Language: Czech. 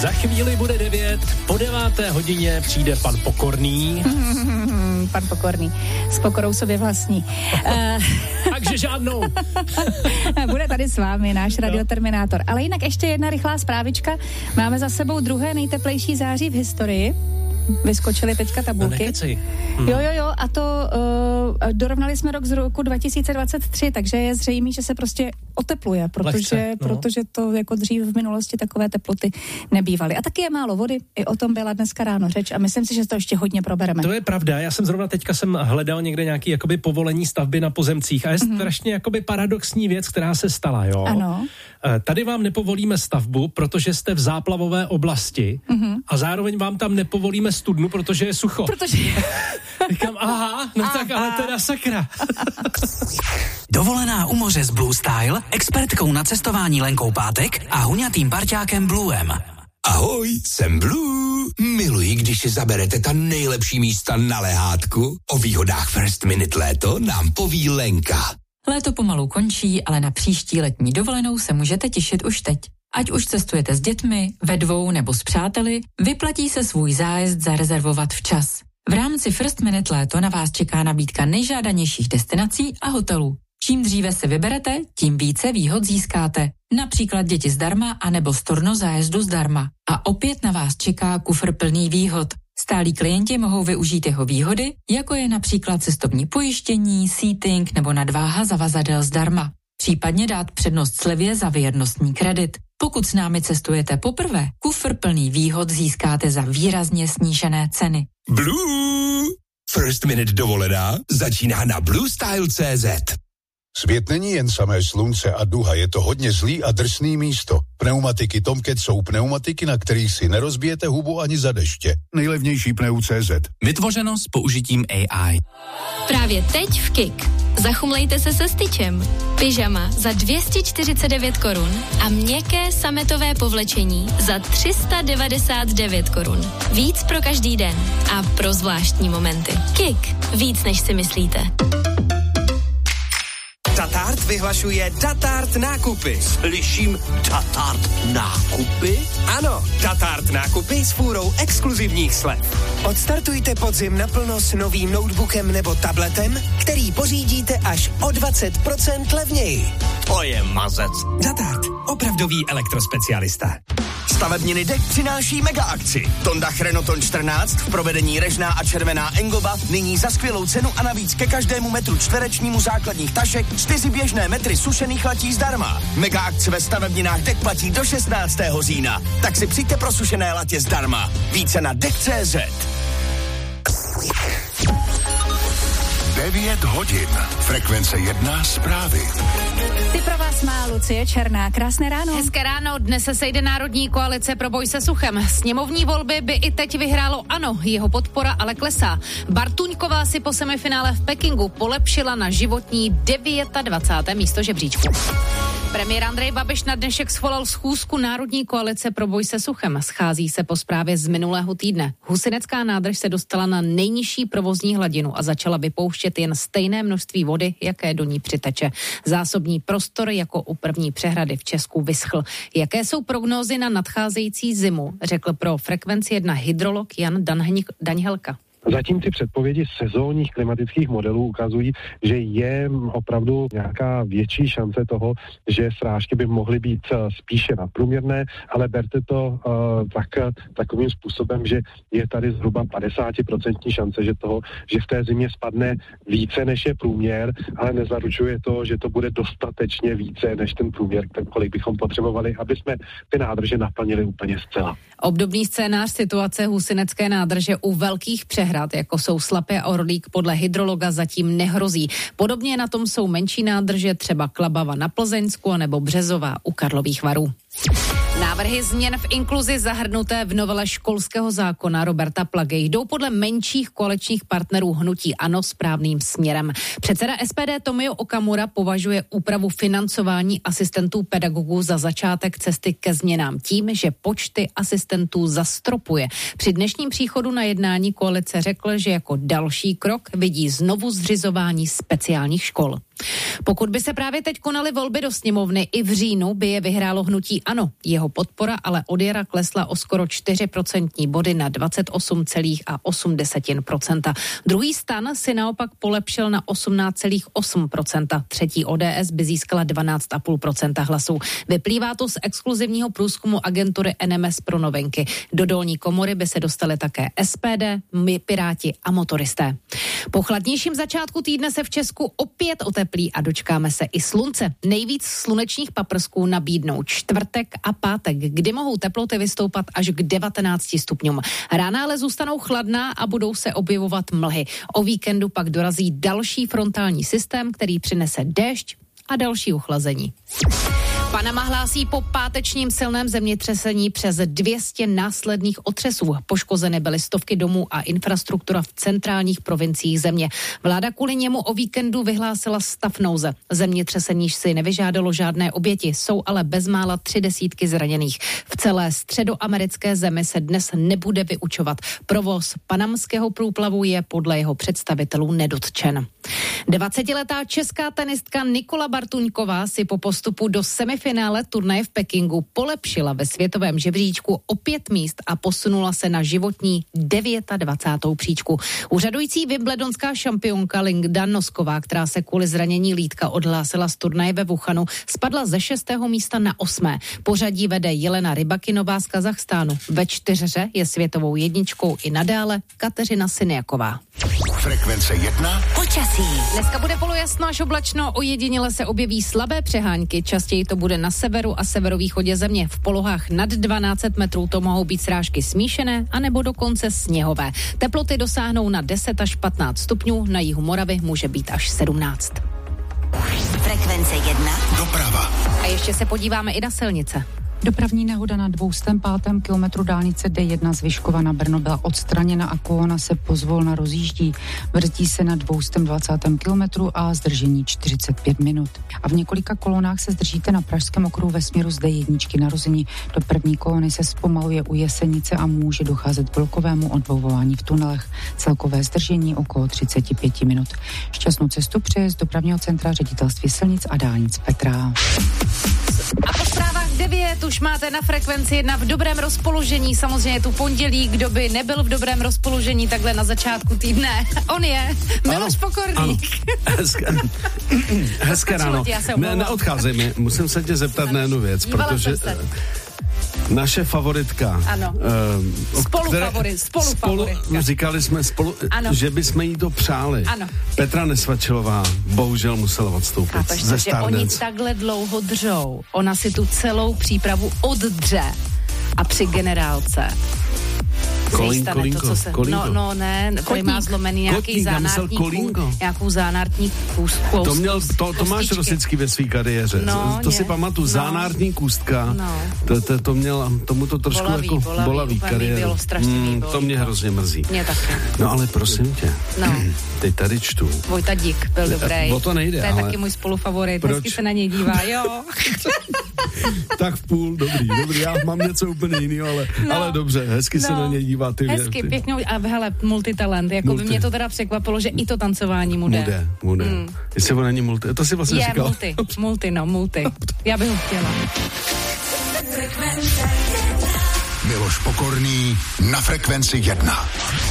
Za chvíli bude 9, po 9. hodině přijde pan Pokorný. Pan Pokorný. S pokorou sobě vlastní. Takže žádnou. Bude tady s vámi náš radioterminátor. Ale jinak ještě jedna rychlá zprávička. Máme za sebou druhé nejteplejší září v historii. Vyskočily teďka tabulky. Jo, a to dorovnali jsme rok z roku 2023, takže je zřejmé, že se prostě otepluje, protože to jako dřív v minulosti takové teploty nebývaly. A taky je málo vody, i o tom byla dneska ráno řeč a myslím si, že to ještě hodně probereme. To je pravda, já jsem zrovna teďka hledal někde nějaký jakoby povolení stavby na pozemcích a je strašně jakoby paradoxní věc, která se stala, jo. Ano. Tady vám nepovolíme stavbu, protože jste v záplavové oblasti a zároveň vám tam nepovolíme studnu, protože je sucho. Říkám, tak ale teda sakra. Dovolená u moře s Blue Style, expertkou na cestování Lenkou Pátek a huňatým parťákem Bluem. Ahoj, jsem Blue. Miluji, když si zaberete ta nejlepší místa na lehátku. O výhodách First Minute léto nám poví Lenka. Léto pomalu končí, ale na příští letní dovolenou se můžete těšit už teď. Ať už cestujete s dětmi, ve dvou nebo s přáteli, vyplatí se svůj zájezd zarezervovat včas. V rámci First Minute léto na vás čeká nabídka nejžádanějších destinací a hotelů. Čím dříve se vyberete, tím více výhod získáte. Například děti zdarma anebo storno zájezdu zdarma. A opět na vás čeká kufr plný výhod. Stálí klienti mohou využít jeho výhody, jako je například cestovní pojištění, seating nebo nadváha zavazadel zdarma. Případně dát přednost slevě za věrnostní kredit. Pokud s námi cestujete poprvé, kufr plný výhod získáte za výrazně snížené ceny. Blue! First Minute dovolená začíná na bluestyle.cz. Svět není jen samé slunce a duha, je to hodně zlý a drsný místo. Pneumatiky Tomcat jsou pneumatiky, na kterých si nerozbijete hubu ani za deště. Nejlevnější pneu.cz. Vytvořeno s použitím AI. Právě teď v KIK. Zachumlejte se se styčem. Pyžama za 249 korun a měkké sametové povlečení za 399 korun. Víc pro každý den a pro zvláštní momenty. KIK. Víc než si myslíte. Datart vyhlašuje Datart nákupy. Slyším Datart nákupy? Ano, Datart nákupy s fůrou exkluzivních slev. Odstartujte podzim naplno s novým notebookem nebo tabletem, který pořídíte až o 20% levněji. To je mazec. Datart, opravdový elektrospecialista. Stavebniny DEK přináší mega akci. Tondach Renoton 14 v provedení režná a červená engoba nyní za skvělou cenu a navíc ke každému metru čtverečnímu základních tašek 4 běžné metry sušených latí zdarma. Mega akce ve stavebninách DEK platí do 16. října. Tak si přijďte pro sušené latě zdarma. Více na DEK.cz. 9 hodin. Frekvence 1 zprávy. Ty pro vás má Lucie Černá. Krásné ráno. Hezké ráno. Dnes se sejde Národní koalice pro boj se suchem. Sněmovní volby by i teď vyhrálo ANO. Jeho podpora ale klesá. Bartuňková si po semifinále v Pekingu polepšila na životní 29. místo žebříčku. Premiér Andrej Babiš na dnešek svolal schůzku Národní koalice pro boj se suchem. Schází se po zprávě z minulého týdne. Husinecká nádrž se dostala na nejnižší provozní hladinu a začala vypouštět jen stejné množství vody, jaké do ní přiteče. Zásobní prostor jako u první přehrady v Česku vyschl. Jaké jsou prognózy na nadcházející zimu, řekl pro Frekvenci 1 hydrolog Jan Daňhelka. Zatím ty předpovědi sezónních klimatických modelů ukazují, že je opravdu nějaká větší šance toho, že srážky by mohly být spíše nadprůměrné, ale berte to takovým způsobem, že je tady zhruba 50% šance, že v té zimě spadne více než je průměr, ale nezaručuje to, že to bude dostatečně více než ten průměr, kolik bychom potřebovali, aby jsme ty nádrže naplnili úplně zcela. Obdobný scénář situace Husinecké nádrže u velkých přehrad, jako jsou Slapy a Orlík, podle hydrologa zatím nehrozí. Podobně na tom jsou menší nádrže, třeba Klabava na Plzeňsku nebo Březová u Karlových Varů. Návrhy změn v inkluzi zahrnuté v novele školského zákona Roberta Plagy jdou podle menších koaličních partnerů hnutí ANO správným směrem. Předseda SPD Tomio Okamura považuje úpravu financování asistentů pedagogů za začátek cesty ke změnám tím, že počty asistentů zastropuje. Při dnešním příchodu na jednání koalice řekl, že jako další krok vidí znovu zřizování speciálních škol. Pokud by se právě teď konaly volby do sněmovny, i v říjnu by je vyhrálo hnutí ANO. Jeho podpora ale od jara klesla o skoro 4% body na 28,8%. Druhý stan si naopak polepšil na 18,8%. Třetí ODS by získala 12,5% hlasů. Vyplývá to z exkluzivního průzkumu agentury NMS pro novinky. Do dolní komory by se dostaly také SPD, Piráti a motoristé. Po chladnějším začátku týdne se v Česku opět oteplí a dočkáme se i slunce. Nejvíc slunečních paprsků nabídnou čtvrtek a pátek, kdy mohou teploty vystoupat až k 19 stupňům. Rána ale zůstanou chladná a budou se objevovat mlhy. O víkendu pak dorazí další frontální systém, který přinese déšť a další ochlazení. Panama hlásí po pátečním silném zemětřesení přes 200 následných otřesů. Poškozeny byly stovky domů a infrastruktura v centrálních provinciích země. Vláda kvůli němu o víkendu vyhlásila stav nouze. Zemětřesení si nevyžádalo žádné oběti, jsou ale bezmála 30 zraněných. V celé středoamerické zemi se dnes nebude vyučovat. Provoz panamského průplavu je podle jeho představitelů nedotčen. 20letá česká tenistka Nikola Bartuňková si po postupu do semifinále turnaje v Pekingu polepšila ve světovém žebříčku o 5 míst a posunula se na životní 29. příčku. Úřadující wimbledonská šampionka Linda Nosková, která se kvůli zranění lítka odhlásila z turnaje ve Wuhanu, spadla ze 6. místa na 8. Pořadí vede Jelena Rybakinová z Kazachstánu. Ve čtyřhře je světovou jedničkou i nadále Kateřina Syniaková. Frekvence 1. Počasí. Dneska bude polojasno až oblačno, ojediněle se objeví slabé přehánky, častěji to bude na severu a severovýchodě země. V polohách nad 12 metrů to mohou být srážky smíšené anebo dokonce sněhové. Teploty dosáhnou na 10 až 15 stupňů, na jihu Moravy může být až 17. Frekvence 1. Doprava. A ještě se podíváme i na silnice. Dopravní nehoda na 205. kilometru dálnice D1 z Vyškova na Brno byla odstraněna a kolona se pozvolna rozjíždí. Vrtí se na 220. kilometru a zdržení 45 minut. A v několika kolonách se zdržíte na Pražském okruhu ve směru z D1 narození. Do první kolony se zpomaluje u Jesenice a může docházet k blokovému odblouvání v tunelech. Celkové zdržení okolo 35 minut. Šťastnou cestu přeje z dopravního centra Ředitelství silnic a dálnic Petra. A po zprávách 9 už máte na Frekvenci 1 v dobrém rozpoložení. Samozřejmě je tu pondělí, kdo by nebyl v dobrém rozpoložení takhle na začátku týdne. On je Miloš Pokorník. Hezké ráno. Neodcházej mi, musím se tě zeptat na jednu věc, protože naše favoritka. Ano. Spolufavoritka. Říkali jsme že bychom jí to přáli. Ano. Petra Nesvačilová bohužel musela odstoupit ze Stardance. Oni takhle dlouho dřou. Ona si tu celou přípravu oddře. A při generálce Kolínko. No, tady má zlomený nějaký nějakou zánártní kůstku. To máš Rosický ve svý kariéře. To si pamatuju, zánártní kůstka. To měla, tomu to trošku bolavý kariéru. To mě hrozně mrzí. Mě taky. No ale prosím tě, teď tady čtu. Vojta Dík byl dobrý. O to nejde, to je taky můj spolufavorit. Hezky se na něj dívá, jo. Tak v půl, dobrý. Já mám něco úplně jiného, ale dobře, hezky se na něj dívá. Hezky, pěkně a hele, multitalent. Jako by mě to teda překvapilo, že i to tancování mu jde. Jestli on není multi, to si vlastně říkal. Je multi. Já bych ho chtěla. Miloš Pokorný na Frekvenci 1.